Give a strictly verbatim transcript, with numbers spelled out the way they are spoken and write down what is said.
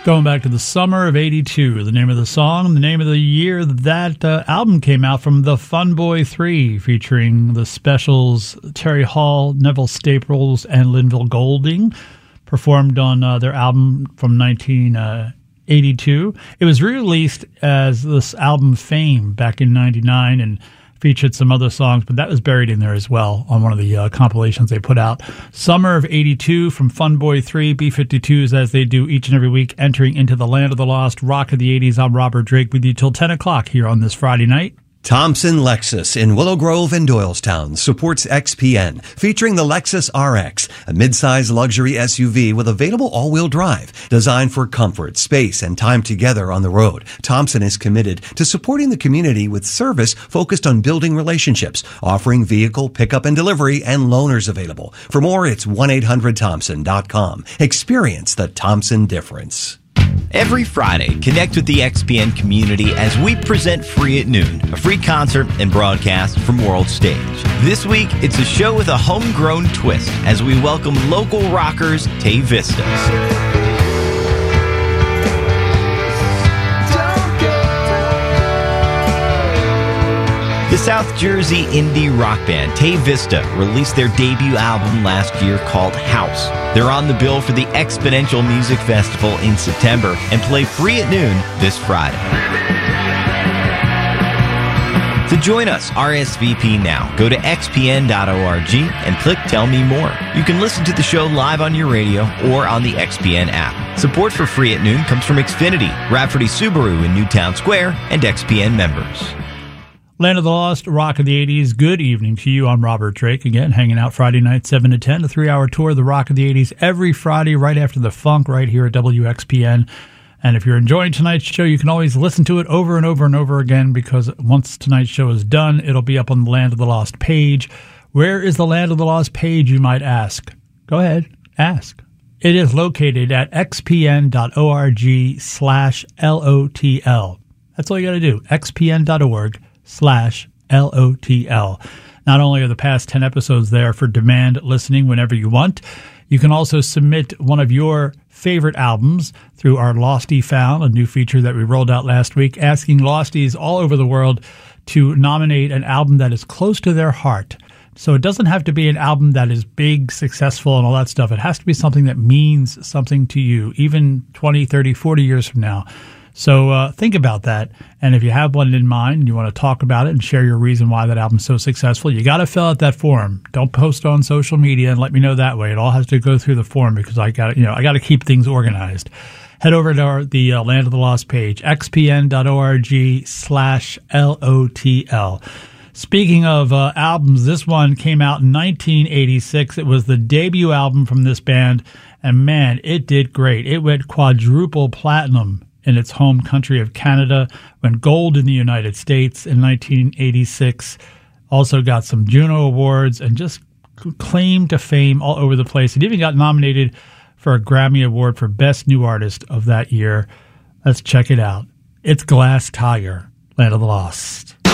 Going back to the summer of eighty-two, the name of the song, the name of the year that uh, album came out from the Fun Boy three, featuring the Specials, Terry Hall, Neville Staples, and Linville Golding, performed on uh, their album from nineteen eighty-two. It was re-released as this album Fame back in ninety-nine and featured some other songs, but that was buried in there as well on one of the uh, compilations they put out. Summer of eighty-two from Fun Boy three, B fifty-twos, as they do each and every week, entering into the land of the lost, rock of the eighties. I'm Robert Drake with you till ten o'clock here on this Friday night. Thompson Lexus in Willow Grove and Doylestown supports X P N, featuring the Lexus R X, a midsize luxury S U V with available all-wheel drive, designed for comfort, space, and time together on the road. Thompson is committed to supporting the community with service focused on building relationships, offering vehicle pickup and delivery, and loaners available. For more, it's one eight hundred thompson dot com. Experience the Thompson difference. Every Friday, connect with the X P N community as we present Free at Noon, a free concert and broadcast from World Stage. This week, it's a show with a homegrown twist as we welcome local rockers Tay Vistas. The South Jersey indie rock band Tay Vista released their debut album last year called House. They're on the bill for the Exponential Music Festival in September and play Free at Noon this Friday. To join us, R S V P now. Go to x p n dot org and click Tell Me More. You can listen to the show live on your radio or on the X P N app. Support for Free at Noon comes from Xfinity, Rafferty Subaru in Newtown Square, and X P N members. Land of the Lost, Rock of the eighties. Good evening to you. I'm Robert Drake, again, hanging out Friday night, seven to ten, a three-hour tour of the Rock of the eighties every Friday right after the funk right here at W X P N. And if you're enjoying tonight's show, you can always listen to it over and over and over again, because once tonight's show is done, it'll be up on the Land of the Lost page. Where is the Land of the Lost page, you might ask? Go ahead, ask. It is located at x p n dot org slash L O T L. That's all you got to do, x p n dot org slash L O T L. Not only are the past ten episodes there for demand listening whenever you want, you can also submit one of your favorite albums through our Losty Found, a new feature that we rolled out last week, asking Losties all over the world to nominate an album that is close to their heart. So it doesn't have to be an album that is big, successful, and all that stuff. It has to be something that means something to you, even twenty, thirty, forty years from now. So uh, think about that, and if you have one in mind and you want to talk about it and share your reason why that album's so successful, you got to fill out that form. Don't post it on social media and let me know that way. It all has to go through the form, because I got you know I got to keep things organized. Head over to our, the uh, Land of the Lost page, x p n dot org slash L O T L. Speaking of uh, albums, this one came out in nineteen eighty-six. It was the debut album from this band, and man, it did great. It went quadruple platinum in its home country of Canada, went gold in the United States in nineteen eighty-six, also got some Juno Awards, and just claimed to fame all over the place. It even got nominated for a Grammy Award for Best New Artist of that year. Let's check it out. It's Glass Tiger, Land of the Lost.